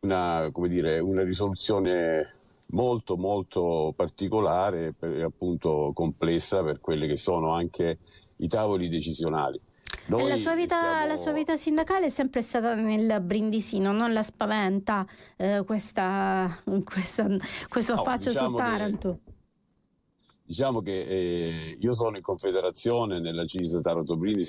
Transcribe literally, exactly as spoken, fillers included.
una, come dire, una risoluzione molto molto particolare e appunto complessa per quelli che sono anche i tavoli decisionali. Noi la, sua vita, stiamo... la sua vita sindacale è sempre stata nel brindisino, non la spaventa eh, questa, questa, questo no, affaccio diciamo su Taranto? Che, diciamo che eh, io sono in confederazione nella C I S Taranto Brindisi